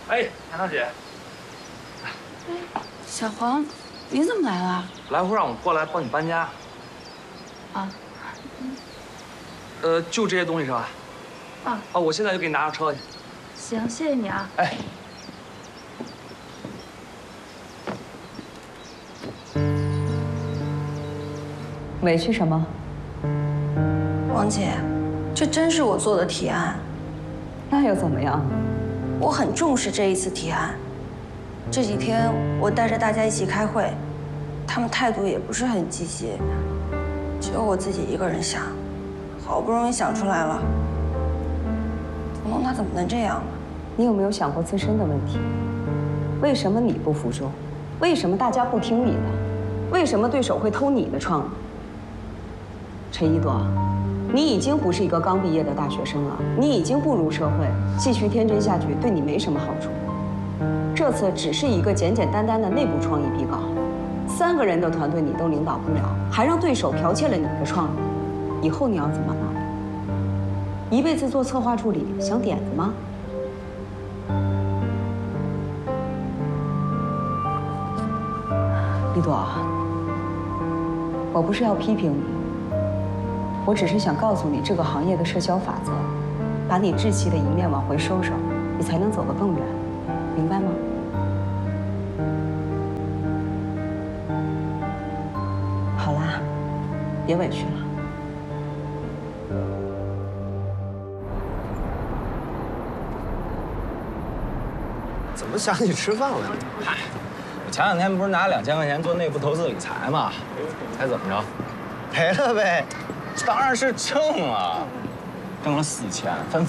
哎，海棠姐， 小黄，你怎么来了？ 来回让我过来帮你搬家。 啊， 就这些东西是吧？ 啊， 我现在就给你拿上车去。 行，谢谢你啊。 哎， 委屈什么？ 王姐，这真是我做的提案， 那又怎么样？ 我很重视这一次提案。这几天我带着大家一起开会，他们态度也不是很积极，只有我自己一个人想，好不容易想出来了。童童他怎么能这样呢？ 你有没有想过自身的问题？为什么你不服众？为什么大家不听你的？为什么对手会偷你的创意？陈一朵，你已经不是一个刚毕业的大学生了，你已经步入社会，继续天真下去对你没什么好处。这次只是一个简简单单的内部创意比稿，3个人的团队你都领导不了，还让对手剽窃了你的创意，以后你要怎么办？一辈子做策划助理，想点子吗？一朵，我不是要批评你，我只是想告诉你这个行业的社交法则，把你稚气的一面往回收收，你才能走得更远，明白吗？好啦，别委屈了。 怎么想起吃饭来了？ 嗨，我前2天不是拿2000块钱做内部投资理财吗？猜怎么着？ 赔了呗。 当然是挣了，挣了4000，翻